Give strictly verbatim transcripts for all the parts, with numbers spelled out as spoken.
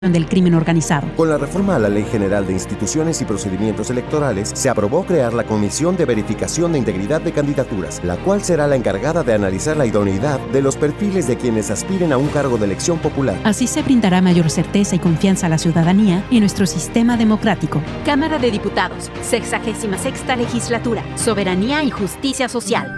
del crimen organizado. Con la reforma a la Ley General de Instituciones y Procedimientos Electorales, se aprobó crear la Comisión de Verificación de Integridad de Candidaturas, la cual será la encargada de analizar la idoneidad de los perfiles de quienes aspiren a un cargo de elección popular. Así se brindará mayor certeza y confianza a la ciudadanía y nuestro sistema democrático. Cámara de Diputados, sexagésima sexta legislatura, soberanía y justicia social.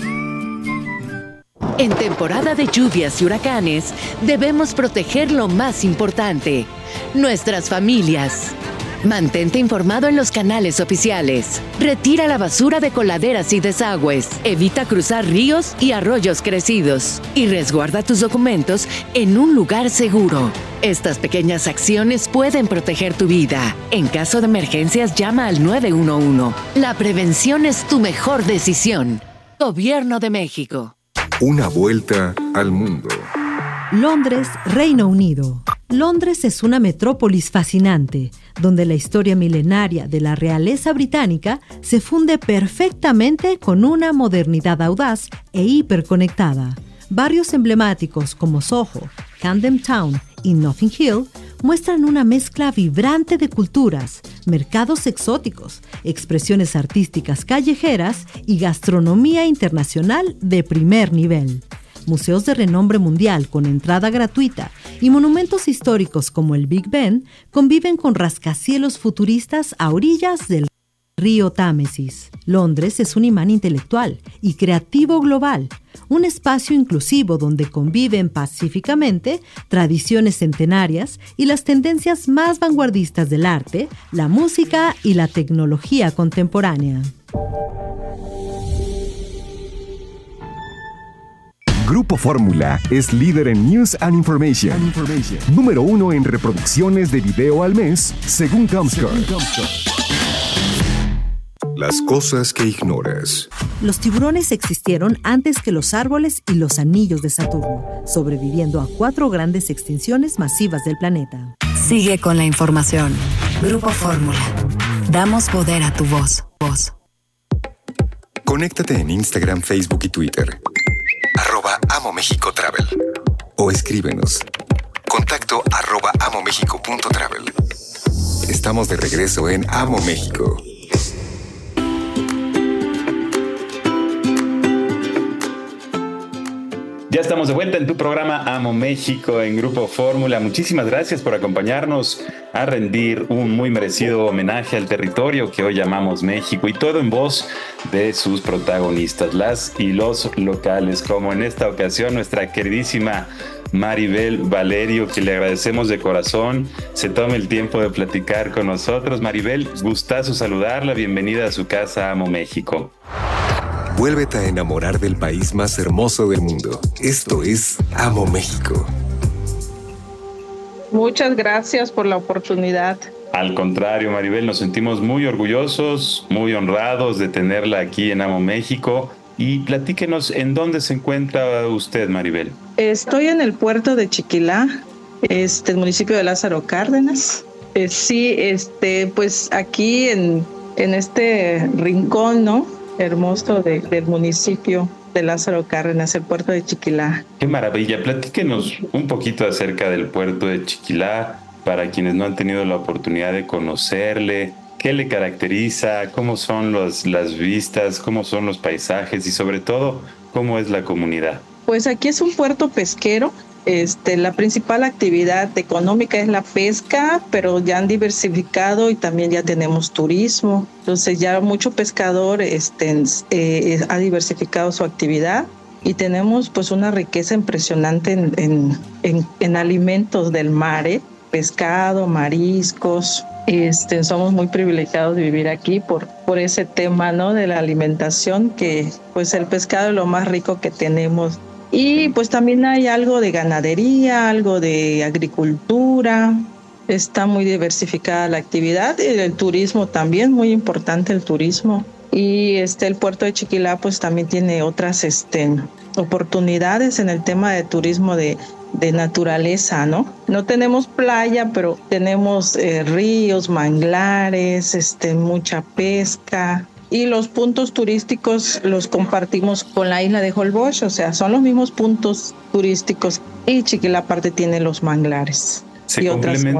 En temporada de lluvias y huracanes, debemos proteger lo más importante, nuestras familias. Mantente informado en los canales oficiales. Retira la basura de coladeras y desagües. Evita cruzar ríos y arroyos crecidos. Y resguarda tus documentos en un lugar seguro. Estas pequeñas acciones pueden proteger tu vida. En caso de emergencias, llama al nueve uno uno. La prevención es tu mejor decisión. Gobierno de México. Una vuelta al mundo. Londres, Reino Unido. Londres es una metrópolis fascinante, donde la historia milenaria de la realeza británica se funde perfectamente con una modernidad audaz e hiperconectada. Barrios emblemáticos como Soho, Camden Town y Notting Hill muestran una mezcla vibrante de culturas, mercados exóticos, expresiones artísticas callejeras y gastronomía internacional de primer nivel. Museos de renombre mundial con entrada gratuita y monumentos históricos como el Big Ben conviven con rascacielos futuristas a orillas del río Támesis. Londres es un imán intelectual y creativo global, un espacio inclusivo donde conviven pacíficamente tradiciones centenarias y las tendencias más vanguardistas del arte, la música y la tecnología contemporánea. Grupo Fórmula es líder en News and Information. And Information. Número uno en reproducciones de video al mes, según Comscore. Las cosas que ignoras. Los tiburones existieron antes que los árboles y los anillos de Saturno, sobreviviendo a cuatro grandes extinciones masivas del planeta. Sigue con la información. Grupo Fórmula. Damos poder a tu voz. Voz. Conéctate en Instagram, Facebook y Twitter. Arroba Amo México Travel. O escríbenos. Contacto arroba amomexico.travel. Estamos de regreso en Amo México. Ya estamos de vuelta en tu programa Amo México en Grupo Fórmula. Muchísimas gracias por acompañarnos a rendir un muy merecido homenaje al territorio que hoy llamamos México, y todo en voz de sus protagonistas, las y los locales, como en esta ocasión nuestra queridísima Maribel Valerio, que le agradecemos de corazón se tome el tiempo de platicar con nosotros. Maribel, gustazo saludarla, bienvenida a su casa Amo México. Vuélvete a enamorar del país más hermoso del mundo. Esto es Amo México. Muchas gracias por la oportunidad. Al contrario, Maribel, nos sentimos muy orgullosos, muy honrados de tenerla aquí en Amo México. Y platíquenos, ¿en dónde se encuentra usted, Maribel? Estoy en el puerto de Chiquilá, este, el municipio de Lázaro Cárdenas. Eh, sí, este, pues aquí en, en este rincón, ¿no?, hermoso de, del municipio de Lázaro Cárdenas, el puerto de Chiquilá. ¡Qué maravilla! Platíquenos un poquito acerca del puerto de Chiquilá, para quienes no han tenido la oportunidad de conocerle. ¿Qué le caracteriza? ¿Cómo son los, las vistas? ¿Cómo son los paisajes? Y sobre todo, ¿cómo es la comunidad? Pues aquí es un puerto pesquero. Este, la principal actividad económica es la pesca, pero ya han diversificado y también ya tenemos turismo. Entonces ya mucho pescador este, eh, ha diversificado su actividad y tenemos pues una riqueza impresionante en, en, en, en alimentos del mar, ¿eh? Pescado, mariscos. Este, somos muy privilegiados de vivir aquí por, por ese tema, ¿no?, de la alimentación, que pues el pescado es lo más rico que tenemos. Y pues también hay algo de ganadería, algo de agricultura. Está muy diversificada la actividad, y el turismo también, muy importante el turismo. Y este el puerto de Chiquilá pues también tiene otras este, oportunidades en el tema de turismo de, de naturaleza, ¿no? No tenemos playa, pero tenemos eh, ríos, manglares, este, mucha pesca. Y los puntos turísticos los compartimos con la isla de Holbox, o sea, son los mismos puntos turísticos. Y Chiquilá aparte tiene los manglares. Se y otras complementan